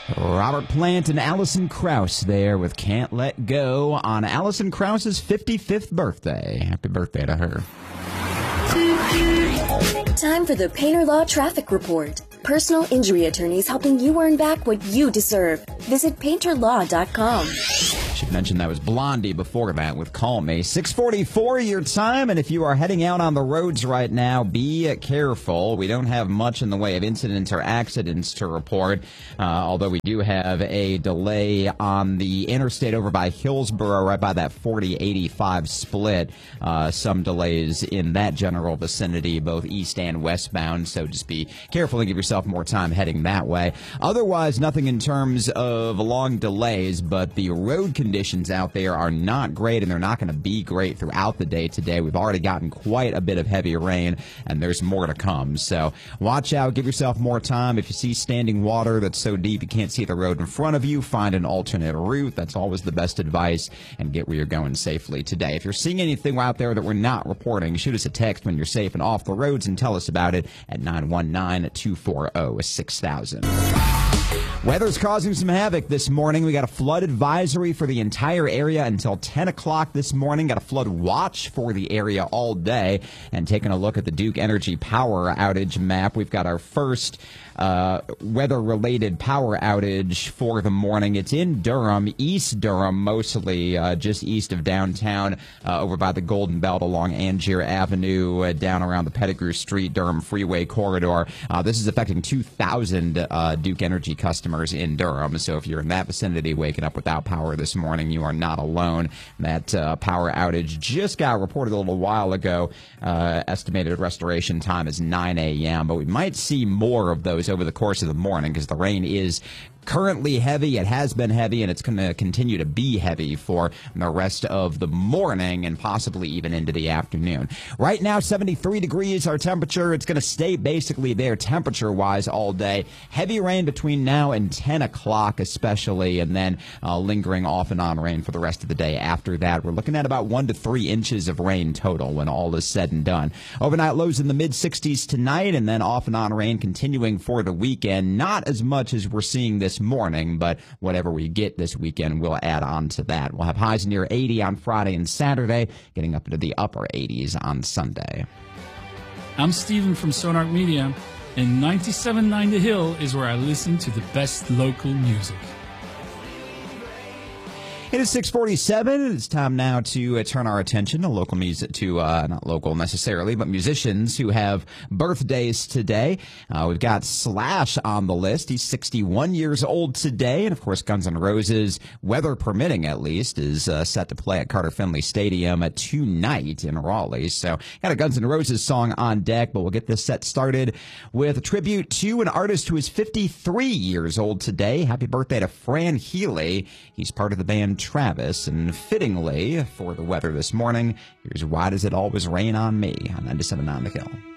Robert Plant and Alison Krauss there with Can't Let Go on Alison Krauss's 55th birthday. Happy birthday to her. Time for the Painter Law Traffic Report. Personal injury attorneys helping you earn back what you deserve. Visit painterlaw.com. Should mention that was Blondie before that with Call Me. 6:44 your time, and if you are heading out on the roads right now, be careful. We don't have much in the way of incidents or accidents to report, although we do have a delay on the interstate over by Hillsborough, right by that 40-85 split. Some delays in that general vicinity, both east and westbound, so just be careful and give yourself more time heading that way. Otherwise, nothing in terms of long delays, but the road conditions out there are not great, and they're not going to be great throughout the day today. We've already gotten quite a bit of heavy rain, and there's more to come. So watch out. Give yourself more time. If you see standing water that's so deep you can't see the road in front of you, find an alternate route. That's always the best advice, and get where you're going safely today. If you're seeing anything out there that we're not reporting, shoot us a text when you're safe and off the roads and tell us about it at 919-240-6000. Weather's causing some havoc this morning. We got a flood advisory for the entire area until 10 o'clock this morning. Got a flood watch for the area all day. And taking a look at the Duke Energy power outage map, we've got our first weather-related power outage for the morning. It's in Durham, East Durham, mostly just east of downtown, over by the Golden Belt along Angier Avenue, down around the Pettigrew Street, Durham Freeway corridor. This is affecting 2,000 Duke Energy customers in Durham. So if you're in that vicinity waking up without power this morning, you are not alone. That power outage just got reported a little while ago. Estimated restoration time is 9 a.m., but we might see more of those over the course of the morning because the rain is currently heavy. It has been heavy, and it's going to continue to be heavy for the rest of the morning and possibly even into the afternoon. Right now, 73 degrees our temperature. It's going to stay basically there temperature-wise all day. Heavy rain between now and 10 o'clock especially, and then lingering off and on rain for the rest of the day after that. We're looking at about 1 to 3 inches of rain total when all is said and done. Overnight lows in the mid-60s tonight, and then off and on rain continuing for the weekend. Not as much as we're seeing this morning, but whatever we get this weekend, we'll add on to that. We'll have highs near 80 on Friday and Saturday, getting up into the upper 80s on Sunday. I'm Steven from Sonark Media, and 97.9 The Hill is where I listen to the best local music. It is 6:47, and it's time now to turn our attention to local music, to not local necessarily, but musicians who have birthdays today. We've got Slash on the list. He's 61 years old today, and of course, Guns N' Roses, weather permitting at least, is set to play at Carter Finley Stadium tonight in Raleigh. So, got a Guns N' Roses song on deck, but we'll get this set started with a tribute to an artist who is 53 years old today. Happy birthday to Fran Healy. He's part of the band Travis, and fittingly for the weather this morning, here's Why Does It Always Rain on Me on 97.9 The Hill.